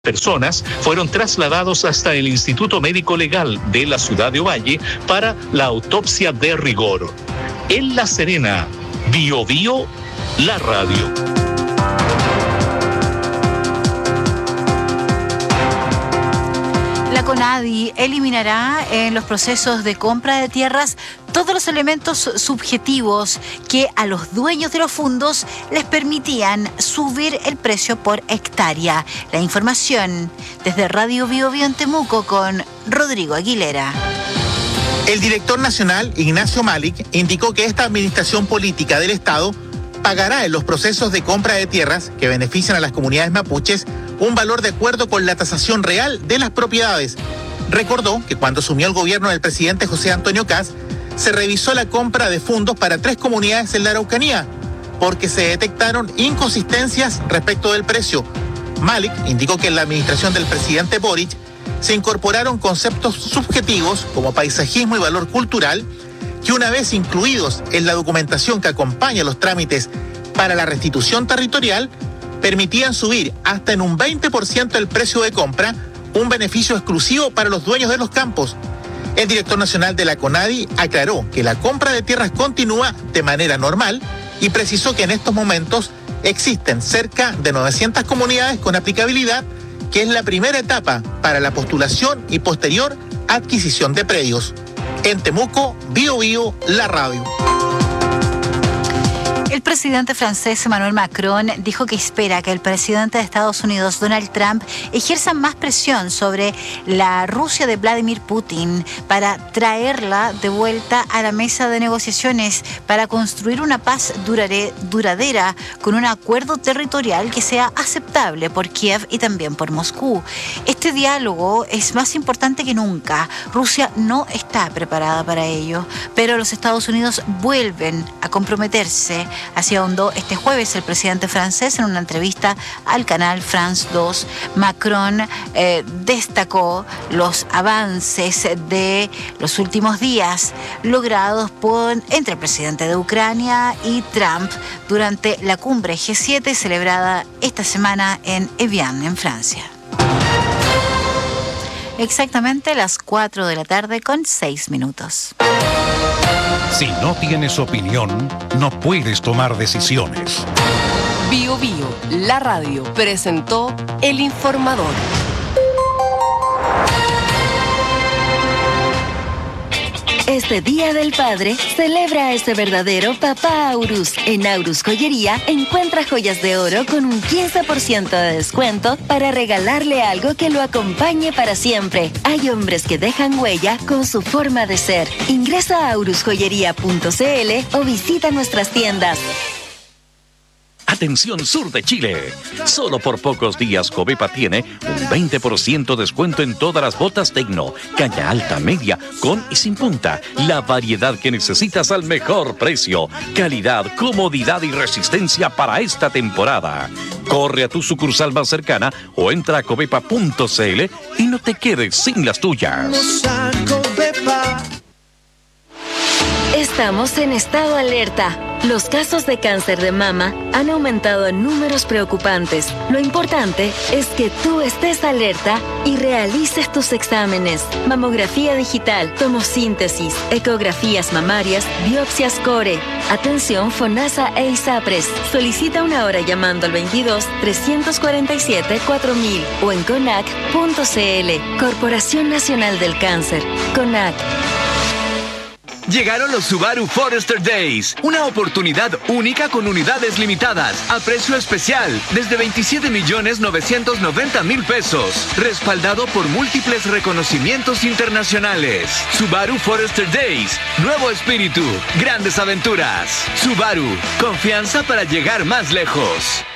personas fueron trasladados hasta el Instituto Médico Legal de la ciudad de Ovalle para la autopsia de rigor. En La Serena, Bio Bio, la radio. La CONADI eliminará en los procesos de compra de tierras todos los elementos subjetivos que a los dueños de los fondos les permitían subir el precio por hectárea. La información desde Radio Bio Bio en Temuco con Rodrigo Aguilera. El director nacional, Ignacio Malik, indicó que esta administración política del Estado pagará en los procesos de compra de tierras que benefician a las comunidades mapuches un valor de acuerdo con la tasación real de las propiedades. Recordó que cuando asumió el gobierno del presidente José Antonio Kast, se revisó la compra de fondos para 3 comunidades en la Araucanía, porque se detectaron inconsistencias respecto del precio. Malik indicó que en la administración del presidente Boric se incorporaron conceptos subjetivos como paisajismo y valor cultural, que una vez incluidos en la documentación que acompaña los trámites para la restitución territorial, permitían subir hasta en un 20% el precio de compra, un beneficio exclusivo para los dueños de los campos. El director nacional de la CONADI aclaró que la compra de tierras continúa de manera normal y precisó que en estos momentos existen cerca de 900 comunidades con aplicabilidad, que es la primera etapa para la postulación y posterior adquisición de predios. En Temuco, Bio Bio, la radio. El presidente francés Emmanuel Macron dijo que espera que el presidente de Estados Unidos, Donald Trump, ejerza más presión sobre la Rusia de Vladimir Putin para traerla de vuelta a la mesa de negociaciones para construir una paz duradera con un acuerdo territorial que sea aceptable por Kiev y también por Moscú. Este diálogo es más importante que nunca. Rusia no está preparada para ello, pero los Estados Unidos vuelven a comprometerse. Así ahondó este jueves el presidente francés en una entrevista al canal France 2. Macron destacó los avances de los últimos días logrados entre el presidente de Ucrania y Trump durante la cumbre G7 celebrada esta semana en Evian, en Francia. Exactamente las 4 de la tarde con 6 minutos. Si no tienes opinión, no puedes tomar decisiones. Bio Bio, la radio, presentó El Informador. Este Día del Padre, celebra a ese verdadero papá Aurus. En Aurus Joyería, encuentra joyas de oro con un 15% de descuento para regalarle algo que lo acompañe para siempre. Hay hombres que dejan huella con su forma de ser. Ingresa a aurusjoyería.cl o visita nuestras tiendas. Atención sur de Chile. Solo por pocos días Covepa tiene un 20% descuento en todas las botas Tecno, caña alta, media, con y sin punta. La variedad que necesitas al mejor precio. Calidad, comodidad y resistencia para esta temporada. Corre a tu sucursal más cercana o entra a covepa.cl y no te quedes sin las tuyas. Estamos en estado alerta. Los casos de cáncer de mama han aumentado en números preocupantes. Lo importante es que tú estés alerta y realices tus exámenes. Mamografía digital, tomosíntesis, ecografías mamarias, biopsias core. Atención FONASA e ISAPRES. Solicita una hora llamando al 22-347-4000 o en CONAC.cl. Corporación Nacional del Cáncer. CONAC. Llegaron los Subaru Forester Days, una oportunidad única con unidades limitadas, a precio especial, desde 27.990.000 pesos, respaldado por múltiples reconocimientos internacionales. Subaru Forester Days, nuevo espíritu, grandes aventuras. Subaru, confianza para llegar más lejos.